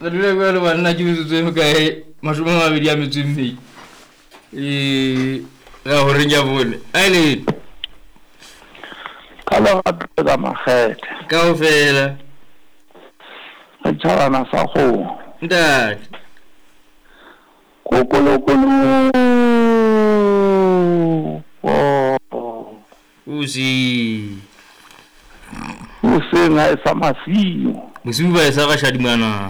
re ba le bana ke metsotso e kae mashome a mabedi a metso e mmedi ga hore nya bone a ile ka la ka makgethe kaofela re tshwarana sa go ntate kokolokolo usi o senga e sa masiyo bosiu ba sa ga shadimana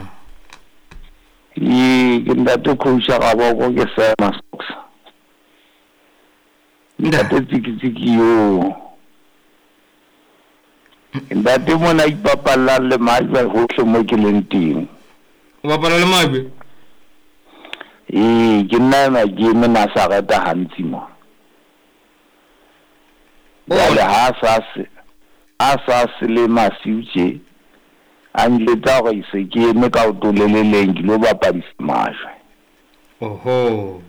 ke ntate khousha ga boko ke sema soksa ntate tsikitsiki yo ntate mona ipapalla le majwa hohle mo ke leng teng o bapala le majwe ke nna ke mena sa rata hantsi mo le ha sa se le masiutse a nletsa go ise ke eme ka o toleleleng ke lo bapadisa majwe oho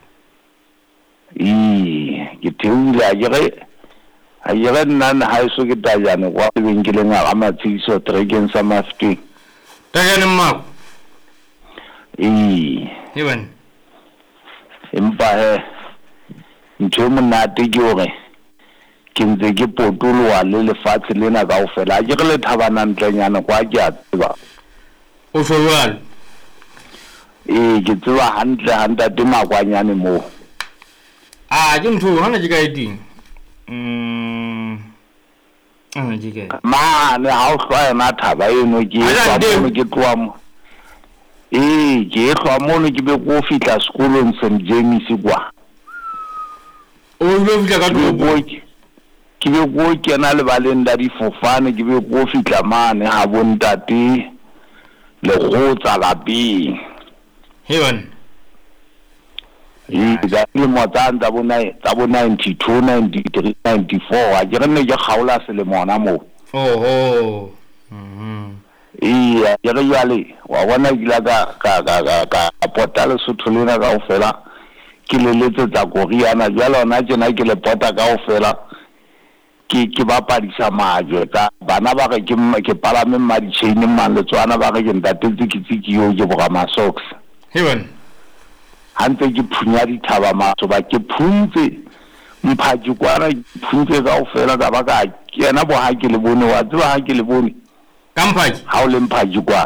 ke theula a jere nna na ha iso ke tajane kwa benkeleng a matsiso trekeng sa mafting tajane mmako heban empa ntho monate ke hore ke ntse ke potoloa le lefatshe lena kaofela a ke re le thabana ntlenyana kwa ke a tseba o shwalo ke tseba hantle hantate makwanyane mo ke ntho hana ke ka eting jike mane ha o hlwa ena thaba eno ke ke tloa mo ke hlwa mono ke be go fitla sekolong St James kwa o be fitla ka tlo ke be go kena le baleng la difofane ke be go fitla mane ha bontate le go tsa lapeng heaven da le motanta bona tsa bo 92 93 94 a ke re ne ke khaola se le mona mo oho ya re yale wa bona dila ka portal Sothulena ka ofela ke le letse tsa Koreana jalo na tsena ke le pota ka ofela ke ba padisa majwe ka bana ba ke palame madi chain man le tswana ba ke ntate tsikitsiki yo ke boga masocks heaven hantse ke phunya dithaba matso ba ke phunze mphaji kwana phunze ka ofela ka ba ka kena bo ha ke le bone wa tseba ha ke le bone kampaji ha o le mphaji kwa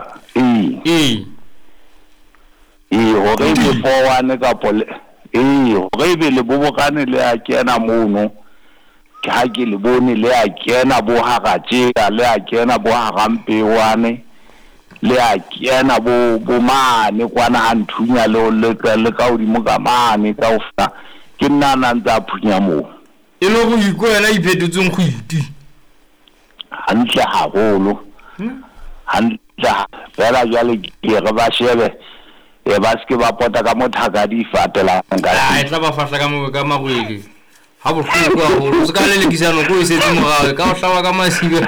hore ke 41 ka pole hore be le bobokane le a kena mono ke ha ke le bone le a kena bo ha ga tsheka le a kena bo ha gampe wane le a kena bo mane kwana ha nthunya le ka odimo ka mane ka ofa ke nna ntsa phunya mo e lo go ikwela iphetetseng go iti hantle haholo hantle fela jale ke re ba shebe ba ske ba pota ka mothaka di fatela nka tla ba fahla ka magwele ha bohloko haholo se ka le lekisano go isetse morawe ka o hlawa ka masiba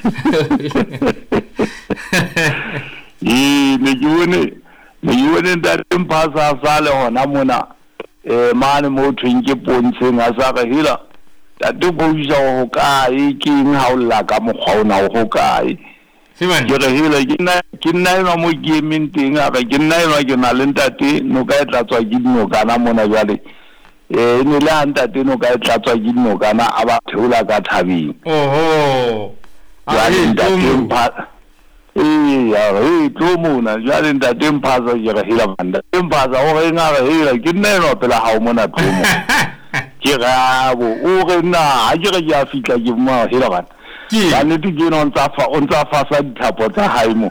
ne yone ntate mphasa sale hona mona mane mo twinke pontsheng a sa ga hila tate go isa go kae ke eng ha o lla ka mokgwa ona go kae ke re hila ke nna ena mo ke ementeng a ke nna ena ke na le ntate no ka tlatswa ke dino kana mona jale ne le ntate no ka tlatswa ke dino kana a ba theola ka thabeng oho jale ntate mpha tlo mona jale ntate mphaza ke re hila manda mphaza o re nga re hila ke nna ena pela ha o mona tlomo ke gabo o re na a ke re ya fitla ke mo hila bana ba ne di ke on tsa fa sa dithapo tsa haimo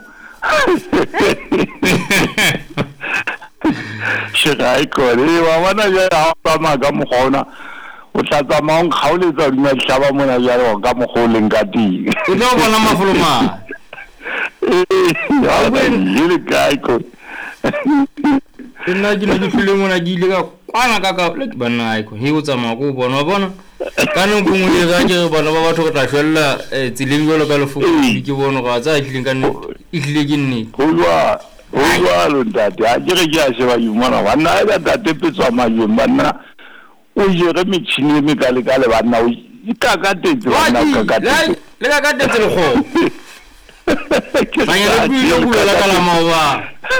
shirai kore wa wana ya ba maga mo gona o tla tsa maong khaoletsa di ma hlaba mona ya ro ka mo go leng ka ti o tlo bona mafolo ma ya ba ile kai ko nna ke ne ke file mona ke ile ka kwana ka le bana ai ko he o tsama go bona ka no go ngwe ga ke bana ba batho go tla shwella tsileng jolo ka lefoko ke bona ga tsa tlileng ka nne e tlile ke nne go lwa lo ntate a ke re ke a sheba yumana bana ba tate petswa majwe bana o jere metšhini me ka le bana o ikakatetse bana kakatetse le kakatetse le go ba ya le go ile go la ka la maoba